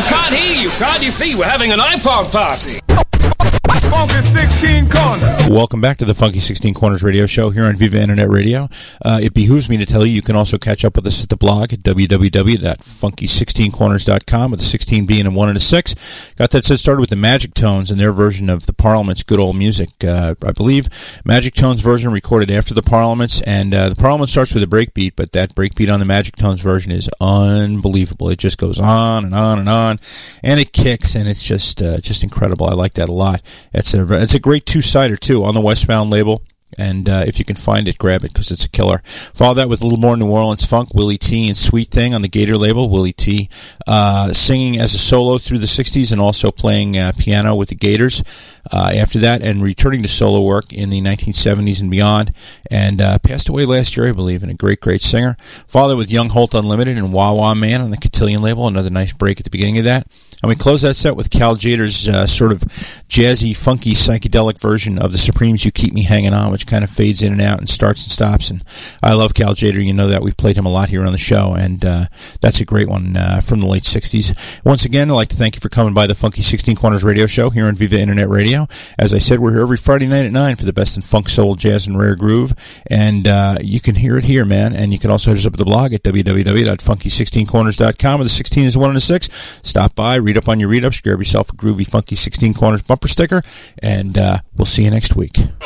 can't hear you. Can't you see? We're having an iPod party. Funky 16 Corners. Welcome back to the Funky 16 Corners radio show here on Viva Internet Radio. It behooves me to tell you can also catch up with us at the blog at www.funky16corners.com with the 16 being a 1 and a 6. Got that started with the Magic Tones and their version of the Parliaments' Good Old Music. I believe Magic Tones version recorded after the Parliaments, and the Parliament starts with a breakbeat, but that breakbeat on the Magic Tones version is unbelievable. It just goes on and on and on, and it kicks, and it's just incredible. I like that a lot. It's a great two-sider, too, on the Westbound label. And if you can find it, grab it, because it's a killer. Follow that with a little more New Orleans funk, Willie T and Sweet Thing on the Gator label. Willie T singing as a solo through the 60s and also playing piano with the Gators after that, and returning to solo work in the 1970s and beyond. And passed away last year, I believe, and a great, great singer. Follow that with Young Holt Unlimited and Wah Wah Man on the Cotillion label. Another nice break at the beginning of that. And we close that set with Cal Jader's sort of jazzy, funky, psychedelic version of the Supremes' You Keep Me Hanging On, which kind of fades in and out and starts and stops. And I love Cal Jader. You know that. We've played him a lot here on the show, and that's a great one from the late 60s. Once again, I'd like to thank you for coming by the Funky 16 Corners radio show here on Viva Internet Radio. As I said, we're here every Friday night at 9 for the best in funk, soul, jazz, and rare groove. And you can hear it here, man. And you can also hit us up at the blog at www.funky16corners.com, where the 16 is 1 and a 6. Stop by, read up on your read-ups, grab yourself a groovy Funky 16 Corners bumper sticker, and we'll see you next week. Here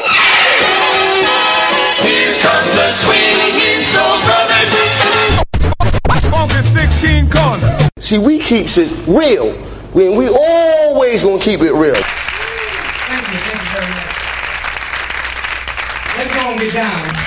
comes the swinging soul brothers. Funky 16 Corners. See, we keeps it real. We always gonna keep it real. Thank you very much. Let's go and get down.